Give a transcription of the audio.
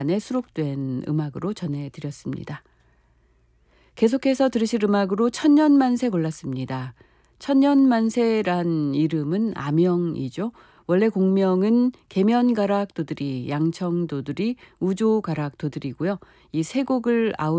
안에 수록된 음악으로 전해드렸습니다. 계속해서 들으실 음악으로 천년만세 골랐습니다. 천년만세란 이름은 아명이죠. 원래 공명은 계면가락도들이, 양청도들이, 우조가락도들이고요. 이 세 곡을 아울